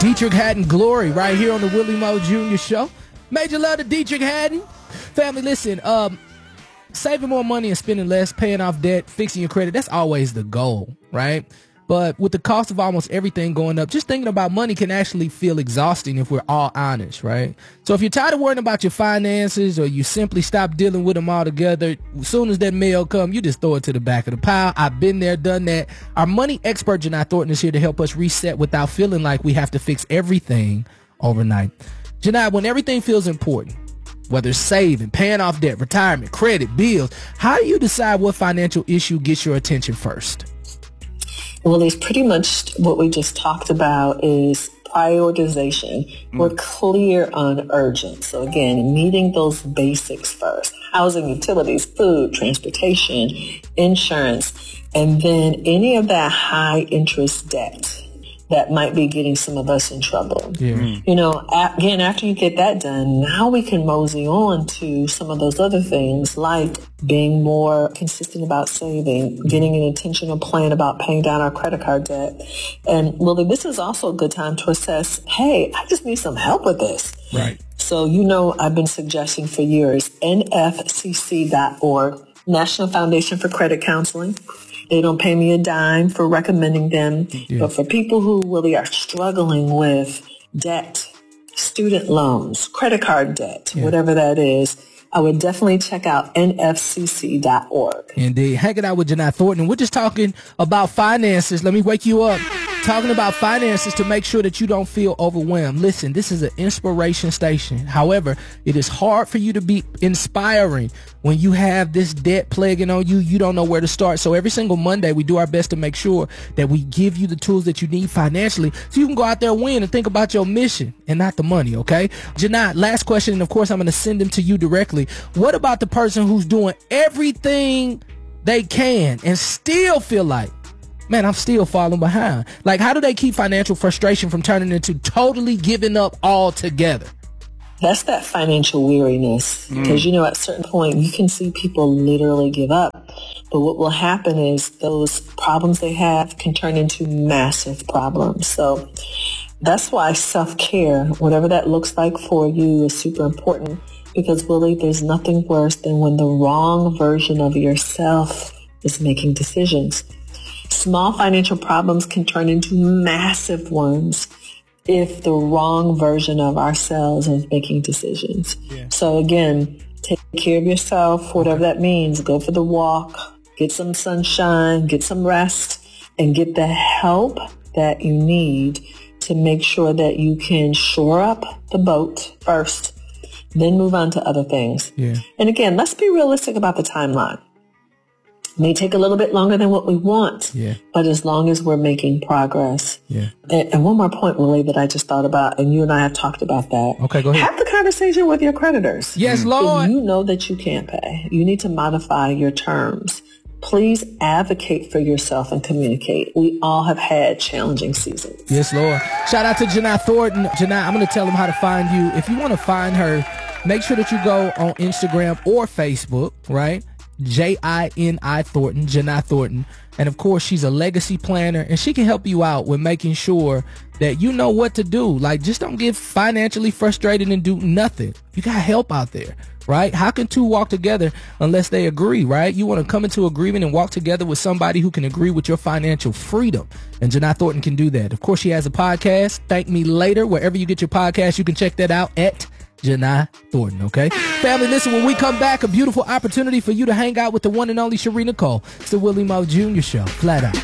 Dietrich Haddon Glory right here on the Willie Moe Jr. Show. Major love to Dietrich Haddon. Family, listen, saving more money and spending less, paying off debt, fixing your credit, that's always the goal, right? But with the cost of almost everything going up, just thinking about money can actually feel exhausting if we're all honest, right? So if you're tired of worrying about your finances or you simply stop dealing with them altogether, as soon as that mail comes, you just throw it to the back of the pile. I've been there, done that. Our money expert, Janai Thornton, is here to help us reset without feeling like we have to fix everything overnight. Janai, when everything feels important, whether it's saving, paying off debt, retirement, credit, bills, how do you decide what financial issue gets your attention first? Well, it's pretty much what we just talked about is prioritization. We're clear on urgent. So again, meeting those basics first. Housing, utilities, food, transportation, insurance, and then any of that high interest debt that might be getting some of us in trouble. Yeah. You know, again, after you get that done, now we can mosey on to some of those other things like being more consistent about saving, getting an intentional plan about paying down our credit card debt. And Willie, this is also a good time to assess, hey, I just need some help with this. Right. So, you know, I've been suggesting for years, nfcc.org, National Foundation for Credit Counseling. They don't pay me a dime for recommending them. Yeah. But for people who really are struggling with debt, student loans, credit card debt, whatever that is, I would definitely check out nfcc.org. Indeed. Hanging out with Janai Thornton. We're just talking about finances. Let me wake you up. Talking about finances to make sure that you don't feel overwhelmed. Listen, this is an inspiration station. However, it is hard for you to be inspiring when you have this debt plaguing on you. You don't know where to start. So every single Monday, we do our best to make sure that we give you the tools that you need financially so you can go out there and win and think about your mission and not the money, okay? Janai, last question, and of course, I'm going to send them to you directly. What about the person who's doing everything they can and still feel like, man, I'm still falling behind? Like, how do they keep financial frustration from turning into totally giving up altogether? That's that financial weariness. Because, you know, at a certain point, you can see people literally give up. But what will happen is those problems they have can turn into massive problems. So that's why self-care, whatever that looks like for you, is super important. Because, Willie, there's nothing worse than when the wrong version of yourself is making decisions. Small financial problems can turn into massive ones if the wrong version of ourselves is making decisions. Yeah. So again, take care of yourself, whatever that means. Go for the walk, get some sunshine, get some rest, and get the help that you need to make sure that you can shore up the boat first, then move on to other things. Yeah. And again, let's be realistic about the timeline. May take a little bit longer than what we want, but as long as we're making progress. Yeah. And one more point, Willie, that I just thought about, and you and I have talked about that. Okay, go ahead. Have the conversation with your creditors. Yes, Lord. If you know that you can't pay, you need to modify your terms. Please advocate for yourself and communicate. We all have had challenging seasons. Yes, Lord. Shout out to Janai Thornton. Janai, I'm going to tell them how to find you. If you want to find her, make sure that you go on Instagram or Facebook, right? Jini Thornton, Janai Thornton. And of course, she's a legacy planner, and she can help you out with making sure that you know what to do. Like, just don't get financially frustrated and do nothing. You got help out there, right? How can two walk together unless they agree, right? You want to come into agreement and walk together with somebody who can agree with your financial freedom. And Janai Thornton can do that. Of course, she has a podcast, Thank Me Later. Wherever you get your podcast, you can check that out at Janai Thornton, okay? Family, listen, when we come back, a beautiful opportunity for you to hang out with the one and only Sheree Nicole. It's the Willie Moe Jr. Show, flat out.